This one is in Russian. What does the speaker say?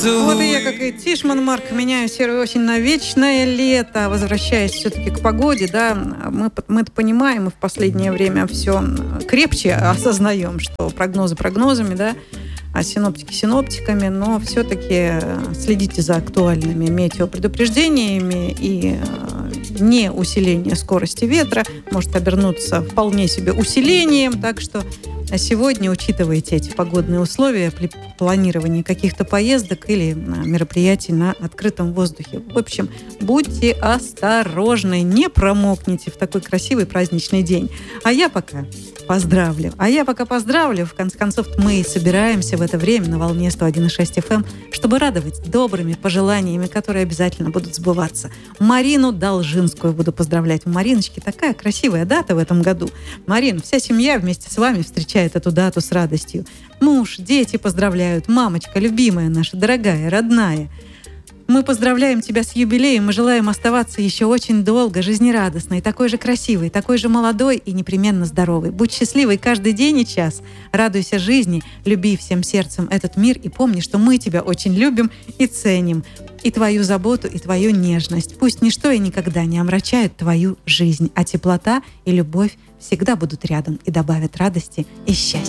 Вот и я, как и Тишман Марк, меняю серую осень на вечное лето, возвращаясь все-таки к погоде, да, мы-то понимаем, и в последнее время все крепче осознаем, что прогнозы прогнозами, да, а синоптики синоптиками, но все-таки следите за актуальными метеопредупреждениями, и не усиление скорости ветра может обернуться вполне себе усилением, так что сегодня учитывайте эти погодные условия при планировании каких-то поездок или мероприятий на открытом воздухе. В общем, будьте осторожны, не промокните в такой красивый праздничный день. А я пока поздравлю. В конце концов, мы собираемся в это время на волне 101,6 FM, чтобы радовать добрыми пожеланиями, которые обязательно будут сбываться. Марину Должинскую буду поздравлять. У Мариночки такая красивая дата в этом году. Марин, вся семья вместе с вами встречает эту дату с радостью. Муж, дети поздравляют, мамочка, любимая наша, дорогая, родная. Мы поздравляем тебя с юбилеем и желаем оставаться еще очень долго, жизнерадостной, такой же красивой, такой же молодой и непременно здоровой. Будь счастливой каждый день и час. Радуйся жизни, люби всем сердцем этот мир и помни, что мы тебя очень любим и ценим. И твою заботу, и твою нежность. Пусть ничто и никогда не омрачает твою жизнь, а теплота и любовь всегда будут рядом и добавят радости и счастья.